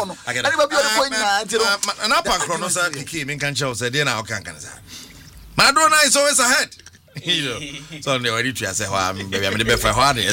Maradona is always ahead. So they already try say maybe I'm the best for hard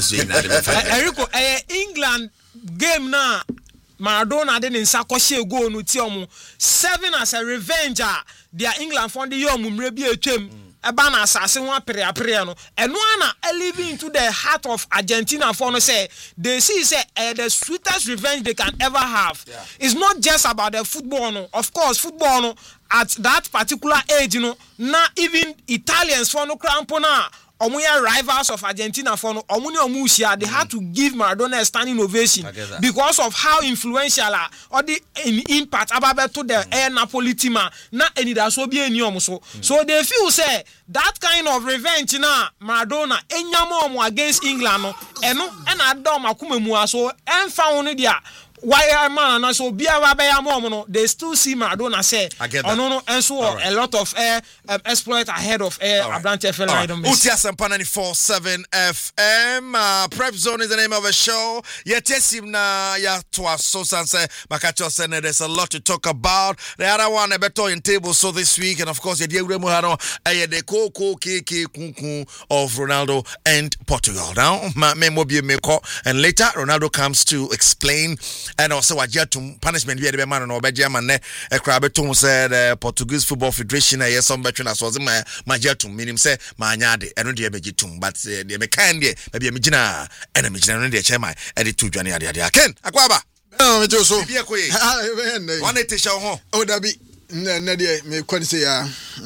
England game na Maradona didn't sakoshe go no ti omo 7 as a revenge their England for the yom mrebi etwem eba na asase ho apre no eno ana living into the heart of Argentina for no say they see say the sweetest revenge they can ever have. It's not just about the football no. Of course football no at that particular age not even Italians for no crampona omuya rivals of Argentina for no omusia they had to give Maradona a standing ovation because of how influential or the impact about to the air Napoli team na enida so bi eni so they feel say that kind of revenge na Maradona enyamo against England no eno na adom akumemu aso emfa wonu dia why man so biawa be no they still see Maradona say no and so a lot of exploit ahead of Abrante FM Utias Empana 94.7 FM Prep Zone is the name of a show yetesim na ya to so say makacho say there's a lot to talk about the other one a better in table so this week and of course the Uremu Hano the Coco KK Kunku of Ronaldo and Portugal now Memobi Meko and later Ronaldo comes to explain and also wajetum punishment we the man no obeje man ne ekrabetum said Portuguese Football Federation yes some between as was my majetum meaning say manyade eno de bejitum but the me kind de be me gina ena me gina no de chairman e de to dwane ade Ken akwaba me jo so bia koyi one etisha ho o da bi na de me kwani say ya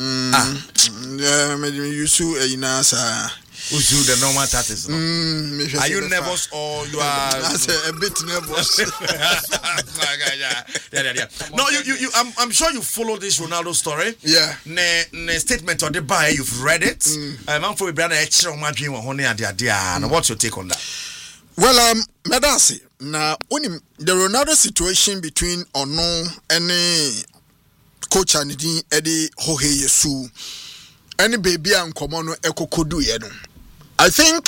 me yusu ina sa Usu the normal tactics. Are you nervous or you are a bit nervous? Yeah. No, you. I'm sure you follow this Ronaldo story. Yeah. Ne statement on the buy, you've read it. I'm for brother extra my dream on honey and what's your take on that? Well, Medasi. Now, the Ronaldo situation between Ono and Coach Anidi Eddie Jorge Yesu. Any baby and Komono Ekokodu Yeno. I think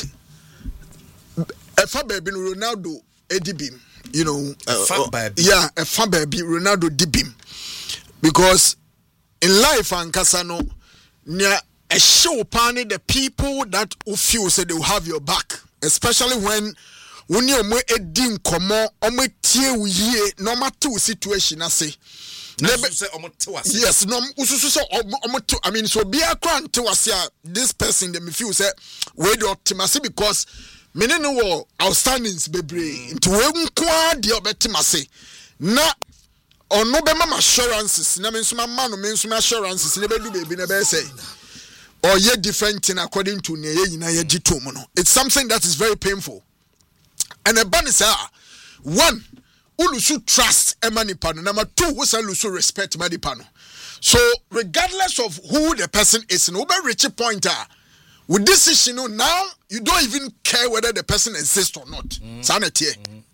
a fat baby Ronaldo Edibim, you know, a fat baby Ronaldo Dibim, because in life and Casano near a show pani the people that who feel say they will have your back, especially when you mo edim komo omo tie uye no matter situation I say. Yes, no, I mean, so be a crown to us here. This person, they me feel say, wait, optimacy because many no outstandings be into when quad the optimacy. Na or no be mama assurances, na mean, some man, mean some assurances, never do baby, never say. Or yet different thing according to it's something that is very painful. And a bunny say, one. Ulusu trust emanipano. Number 2, who say ulusu respect emanipano. So regardless of who the person is, no be reach point with this issue now you don't even care whether the person exists or not. Sanity.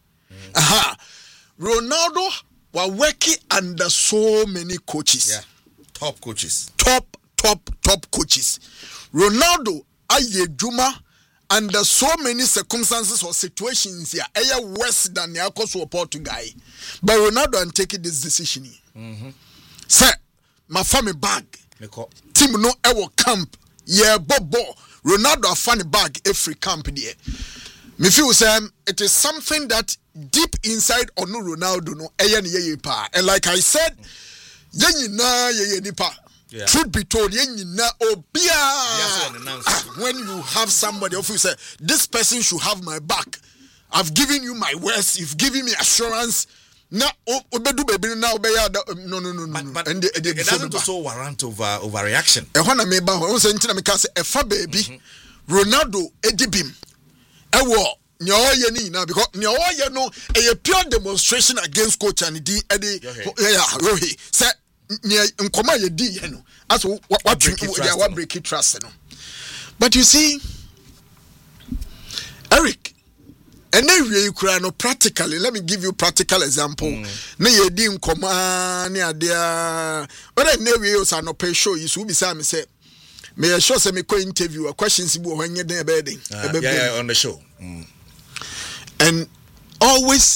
Ronaldo was working under so many coaches. Yeah. Top coaches. Top coaches. Ronaldo aye juma under so many circumstances or situations here, worse than the Kosovo Portugal. But Ronaldo and taking this decision. Sir, my family bag. Team no ever camp. Yeah, Bobo. Ronaldo a funny bag every camp there. Me feel it is something that deep inside on Ronaldo no and like I said, nipa. Yeah. Truth be told, when you have somebody who say this person should have my back, I've given you my words, you've given me assurance. Now, no. But it doesn't also warrant overreaction. Baby, Ronaldo Edibim, because a pure demonstration against Coach Anidi Rohi said. That's what break it trust. But you see, Eric, and then you no practically. Let me give you practical example. Ne ye di nkoma ne ade but I never use no pay show you so be say me sure say me ko interview a questions bu ho nye den be den on the show. And always